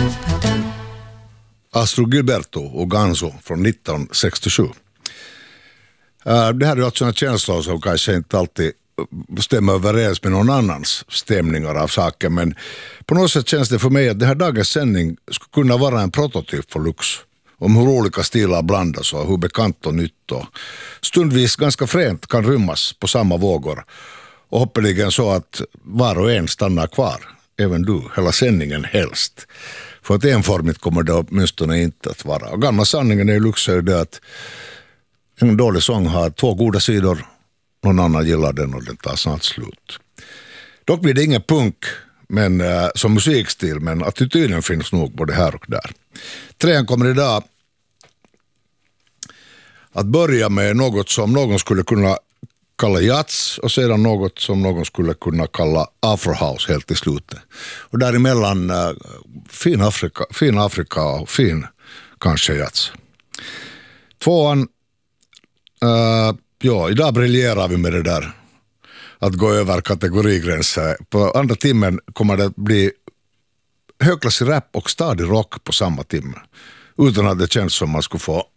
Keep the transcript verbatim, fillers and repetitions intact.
Astrud Gilberto och Ganzo från nittonhundrasextiosju. Uh, det här är alltså en känsla som kanske inte alltid stämmer överens med någon annans stämningar av saker, men på något sätt känns det för mig att den här dagens sändning skulle kunna vara en prototyp för Lux, om hur olika stilar blandas och hur bekant och nytt och stundvis ganska fränt kan rymmas på samma vågor, och hoppeligen så att var och en stannar kvar, även du, hela sändningen helst. För att enformigt kommer det åtminstone inte att vara. Och gamla sanningen är i Lux är det att en dålig sång har två goda sidor, någon annan gillar den och den tar snart slut. Dock blir det ingen punk men, äh, som musikstil, men attityden finns nog både här och där. Trean kommer idag att börja med något som någon skulle kunna kalla jazz och sedan något som någon skulle kunna kalla afrohouse helt i slutet. Och däremellan äh, fin Afrika, fin Afrika och fin kanske jazz. Tvåan, äh, ja, idag briljerar vi med det där att gå över kategorigränser. På andra timmen kommer det att bli högklassig rap och stadig rock på samma timme, utan att det känns som man skulle få